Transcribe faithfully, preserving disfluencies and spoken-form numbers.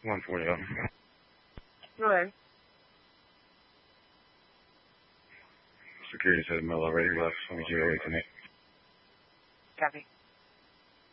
one forty. Go ahead. Security said Mel already left. Let me zero eight tonight. Copy.